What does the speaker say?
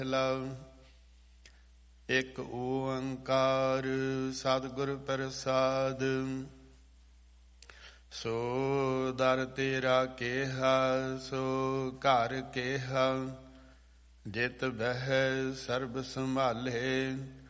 ਲਵ ਇੱਕ ਓੰਕਾਰ ਸਤਿਗੁਰ ਪ੍ਰਸਾਦ। ਸੋ ਦਰ ਤੇਰਾ ਕੇਹਾ ਸੋ ਘਰ ਕੇਹਾ, ਜਿਤ ਬਹਿ ਸਰਬ ਸੰਭਾਲੇ।